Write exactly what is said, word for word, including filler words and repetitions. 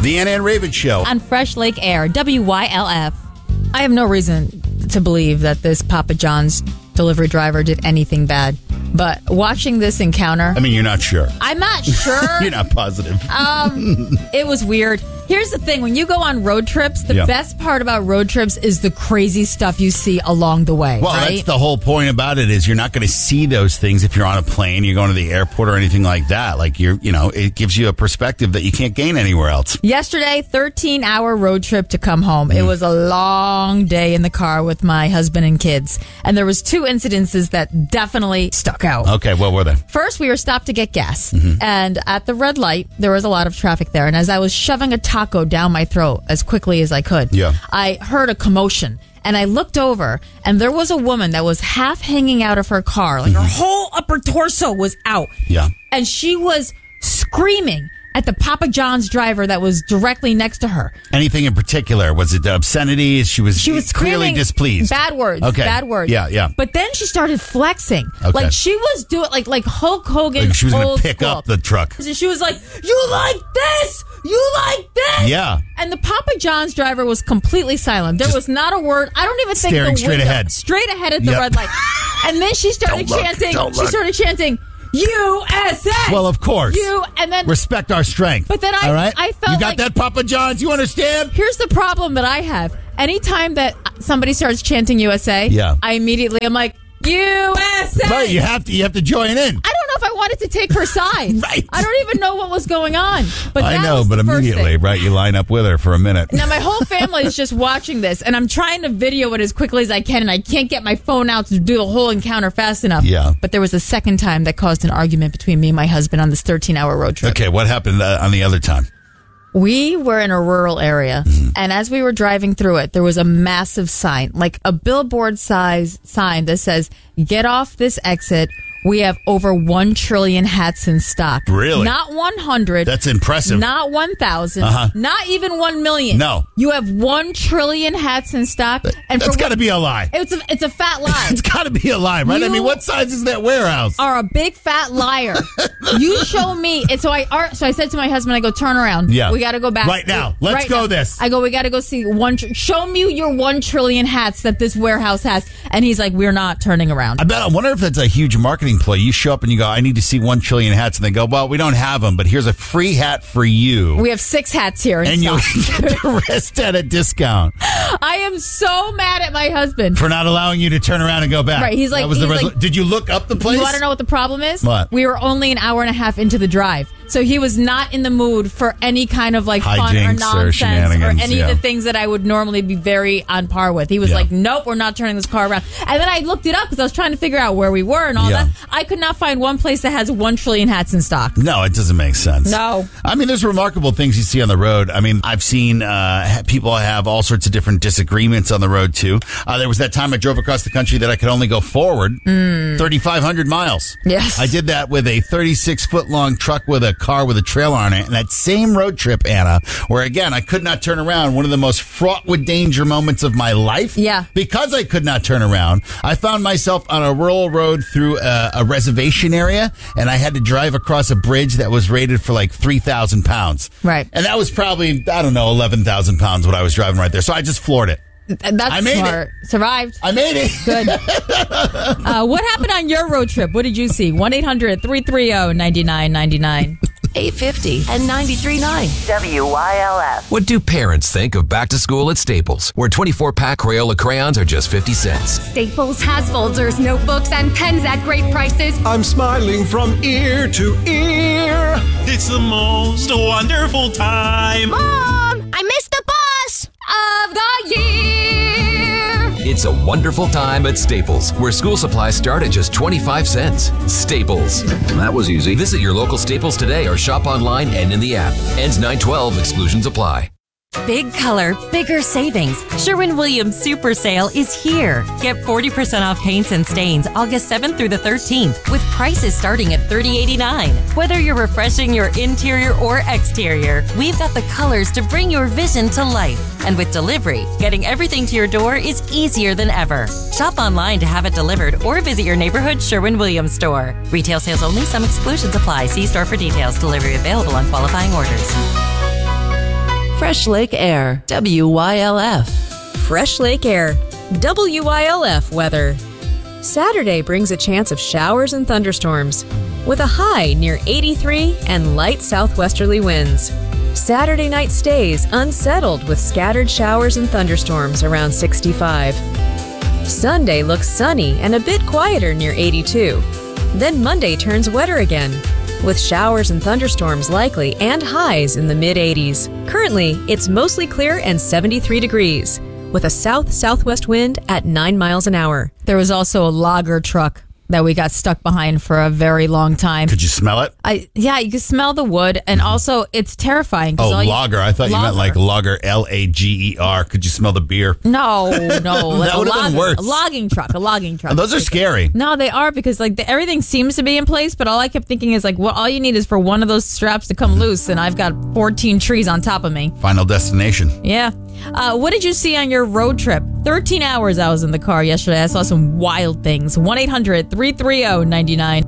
The Anna and Raven Show. On Fresh Lake Air, W Y L F. I have no reason to believe that this Papa John's delivery driver did anything bad. But watching this encounter... I mean, you're not sure. I'm not sure. You're not positive. Um, it was weird. Here's the thing. When you go on road trips, the Yeah. best part about road trips is the crazy stuff you see along the way. Well, right? that's the whole point about it is you're not going to see those things if you're on a plane, you're going to the airport or anything like that. Like, you're, you know, it gives you a perspective that you can't gain anywhere else. Yesterday, thirteen-hour road trip to come home. Mm. It was a long day in the car with my husband and kids. And there was two incidences that definitely stuck out. Okay, what were they? First, we were stopped to get gas. Mm-hmm. And at the red light, there was a lot of traffic there. And as I was shoving a taco down my throat as quickly as I could, Yeah. I heard a commotion. And I looked over, and there was a woman that was half hanging out of her car. Like, her whole upper torso was out. Yeah. And she was screaming at the Papa John's driver that was directly next to her. Anything in particular? Was it obscenities? She was, She was clearly screaming displeased. Bad words. Okay. Bad words. Yeah, yeah. But then she started flexing. Okay. Like, she was doing, like, like Hulk Hogan. Like she was going old to pick school. up the truck. She was like, you like this? You like this? Yeah. And the Papa John's driver was completely silent. There Just was not a word. I don't even think staring the straight window- ahead. Straight ahead at the Yep. red light. And then she started Don't look, chanting. don't She look. started chanting, U S A. Well, of course. You and then Respect our strength. But then I- All right? I felt You got like- that, Papa John's? You understand? Here's the problem that I have. Anytime that somebody starts chanting U S A, Yeah. I immediately am like, U S A. Right, you have to you have to join in. I don't know if I wanted to take her side. Right. I don't even know what was going on. But I that know, was but the first immediately, thing. right, you line up with her for a minute. Now, my whole family is just watching this, and I'm trying to video it as quickly as I can, and I can't get my phone out to do the whole encounter fast enough. Yeah. But there was a second time that caused an argument between me and my husband on this thirteen-hour road trip. Okay, what happened uh, on the other time? We were in a rural area, Mm-hmm. and as we were driving through it, there was a massive sign, like a billboard size sign that says, get off this exit. We have over one trillion hats in stock. Really? Not one hundred. That's impressive. Not one thousand. Uh-huh. Not even one million. No. You have one trillion hats in stock. And That's for got to what- be a lie. It's a, it's a fat lie. It's got to be a lie, right? I You mean, what size is that warehouse? Are a big fat liar. You show me. And so I ar- so I said to my husband, I go, turn around. Yeah. We got to go back. Right now. Let's Right go now. this. I go, we got to go see one. Tr- show me your one trillion hats that this warehouse has. And he's like, we're not turning around. I bet. I wonder if that's a huge marketing play. You show up and you go, I need to see one trillion hats. And they go, well, we don't have them, but here's a free hat for you. We have six hats here. In and you stock. get the rest at a discount I am so mad at my husband. for not allowing you to turn around and go back. Right, he's like- That was the he's resol- like- Did you look up the place? You want to know what the problem is? What? We were only an hour and a half into the drive. So he was not in the mood for any kind of like fun or Hijinks or nonsense or, shenanigans, any yeah. of the things that I would normally be very on par with. He was Yeah. like, nope, we're not turning this car around. And then I looked it up because I was trying to figure out where we were and all Yeah. that. I could not find one place that has one trillion hats in stock. No, it doesn't make sense. No. I mean, there's remarkable things you see on the road. I mean, I've seen uh, ha- people have all sorts of different disagreements on the road, too. Uh, there was that time I drove across the country that I could only go forward thirty-five hundred miles. Yes. I did that with a thirty-six foot long truck with a car with a trailer on it. And that same road trip, Anna, where again, I could not turn around, one of the most fraught with danger moments of my life. Yeah. Because I could not turn around, I found myself on a rural road through a, a reservation area, and I had to drive across a bridge that was rated for like three thousand pounds. Right. And that was probably, I don't know, eleven thousand pounds what I was driving right there. So I just floored it. And that's I made smart. Survived. I made it. Good. uh, what happened on your road trip? What did you see? one eight hundred three three zero nine nine nine nine. eight fifty and ninety-three point nine W Y L F. What do parents think of back to school at Staples, where twenty-four pack Crayola crayons are just fifty cents? Staples has folders, notebooks, and pens at great prices. I'm smiling from ear to ear. It's the most wonderful time. Mom, I missed the bus of the year. It's a wonderful time at Staples, where school supplies start at just twenty-five cents. Staples. That was easy. Visit your local Staples today or shop online and in the app. Ends nine twelve. Exclusions apply. Big color, bigger savings. Sherwin-Williams Super Sale is here. Get forty percent off paints and stains August seventh through the thirteenth with prices starting at thirty eighty-nine. Whether you're refreshing your interior or exterior, we've got the colors to bring your vision to life. And with delivery, getting everything to your door is easier than ever. Shop online to have it delivered or visit your neighborhood Sherwin-Williams store. Retail sales only. Some exclusions apply. See store for details. Delivery available on qualifying orders. Fresh Lake Air, W Y L F. Fresh Lake Air, W Y L F weather. Saturday brings a chance of showers and thunderstorms, with a high near eighty-three and light southwesterly winds. Saturday night stays unsettled with scattered showers and thunderstorms around sixty-five. Sunday looks sunny and a bit quieter near eighty-two. Then Monday turns wetter again, with showers and thunderstorms likely and highs in the mid-eighties. Currently, it's mostly clear and seventy-three degrees, with a south-southwest wind at nine miles an hour. There was also a logger truck that we got stuck behind for a very long time. Could you smell it? I yeah, you can smell the wood, and also it's terrifying. 'cause Oh, all you- lager. I thought you meant like lager, L A G E R. Could you smell the beer? No, no. Like That a would've been logger- worse. A logging truck, a logging truck. Those are scary. No, they are, because like the, everything seems to be in place, but all I kept thinking is like, well, all you need is for one of those straps to come loose, and I've got fourteen trees on top of me. Final destination. Yeah. Uh, what did you see on your road trip? thirteen hours I was in the car yesterday. I saw some wild things. one eight hundred three three zero nine nine